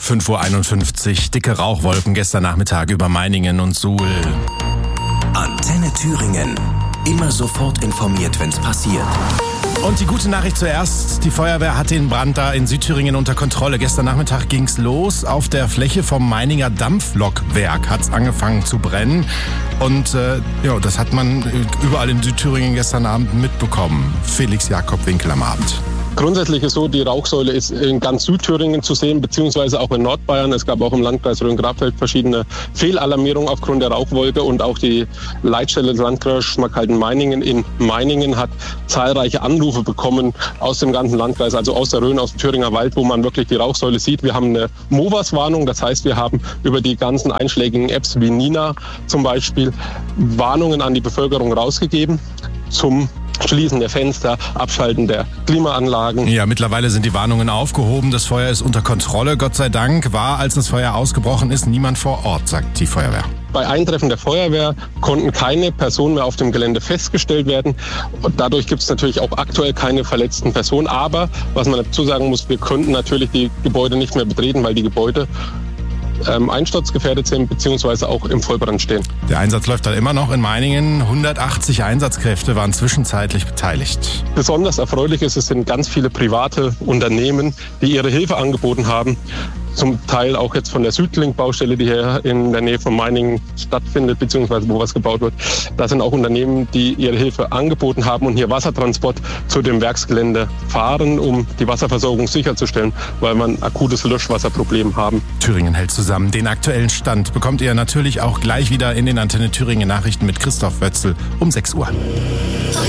5:51 Uhr, dicke Rauchwolken gestern Nachmittag über Meiningen und Suhl. Antenne Thüringen. Immer sofort informiert, wenn's passiert. Und die gute Nachricht zuerst, die Feuerwehr hat den Brand da in Südthüringen unter Kontrolle. Gestern Nachmittag ging's los. Auf der Fläche vom Meininger Dampflokwerk hat's angefangen zu brennen. Und das hat man überall in Südthüringen gestern Abend mitbekommen. Felix Jakob Winkel am Abend. Grundsätzlich ist so, die Rauchsäule ist in ganz Südthüringen zu sehen, beziehungsweise auch in Nordbayern. Es gab auch im Landkreis Rhön-Grabfeld verschiedene Fehlalarmierungen aufgrund der Rauchwolke und auch die Leitstelle des Landkreises Schmalkalden-Meiningen in Meiningen hat zahlreiche Anrufe bekommen aus dem ganzen Landkreis, also aus der Rhön, aus dem Thüringer Wald, wo man wirklich die Rauchsäule sieht. Wir haben eine MOVAS-Warnung, das heißt, wir haben über die ganzen einschlägigen Apps wie Nina zum Beispiel Warnungen an die Bevölkerung rausgegeben zum Schließen der Fenster, Abschalten der Klimaanlagen. Ja, mittlerweile sind die Warnungen aufgehoben. Das Feuer ist unter Kontrolle. Gott sei Dank war, als das Feuer ausgebrochen ist, niemand vor Ort, sagt die Feuerwehr. Bei Eintreffen der Feuerwehr konnten keine Personen mehr auf dem Gelände festgestellt werden. Und dadurch gibt es natürlich auch aktuell keine verletzten Personen. Aber, was man dazu sagen muss, wir konnten natürlich die Gebäude nicht mehr betreten, weil die Gebäude einsturzgefährdet sind bzw. auch im Vollbrand stehen. Der Einsatz läuft dann immer noch in Meiningen. 180 Einsatzkräfte waren zwischenzeitlich beteiligt. Besonders erfreulich ist, es sind ganz viele private Unternehmen, die ihre Hilfe angeboten haben. Zum Teil auch jetzt von der Südlink-Baustelle, die hier in der Nähe von Meiningen stattfindet, beziehungsweise wo was gebaut wird. Da sind auch Unternehmen, die ihre Hilfe angeboten haben und hier Wassertransport zu dem Werksgelände fahren, um die Wasserversorgung sicherzustellen, weil man akutes Löschwasserproblem haben. Thüringen hält zusammen. Den aktuellen Stand bekommt ihr natürlich auch gleich wieder in den Antenne Thüringen Nachrichten mit Christoph Wötzel um 6 Uhr.